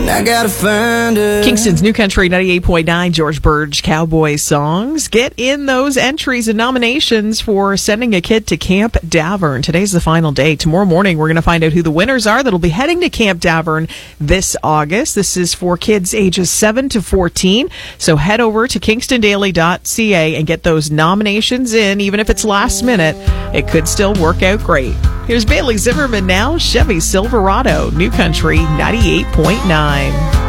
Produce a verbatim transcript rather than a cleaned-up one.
I gotta find her. Kingston's New Country ninety-eight point nine, George Burge Cowboy Songs. Get in those entries and nominations for sending a kid to Camp Davern. Today's the final day. Tomorrow morning, we're going to find out who the winners are that'll be heading to Camp Davern this August. This is for kids ages seven to fourteen. So head over to kingston daily dot c a and get those nominations in. Even if it's last minute, it could still work out great. Here's Bailey Zimmerman now, Chevy Silverado, New Country ninety-eight point nine.